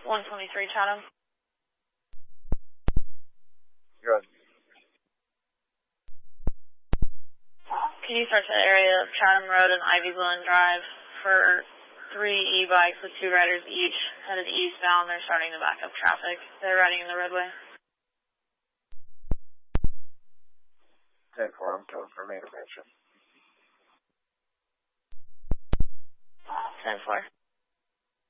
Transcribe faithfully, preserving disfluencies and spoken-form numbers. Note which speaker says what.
Speaker 1: one twenty-three Chatham.
Speaker 2: Good.
Speaker 1: Can you search the area of Chatham Road and Ivy Glen Drive for three e-bikes with two riders each headed eastbound? They're starting to back up traffic. They're riding in the roadway.
Speaker 2: ten four, I'm coming for main attention.
Speaker 1: ten four.